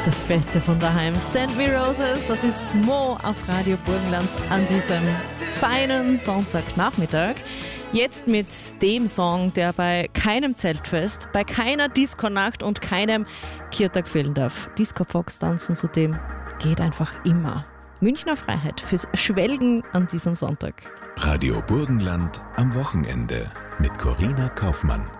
Das Beste von daheim. Send Me Roses, das ist Mo auf Radio Burgenland an diesem feinen Sonntagnachmittag. Jetzt mit dem Song, der bei keinem Zeltfest, bei keiner Disco-Nacht und keinem Kirtag fehlen darf. Disco-Fox tanzen zudem geht einfach immer. Münchner Freiheit fürs Schwelgen an diesem Sonntag. Radio Burgenland am Wochenende mit Corinna Kaufmann.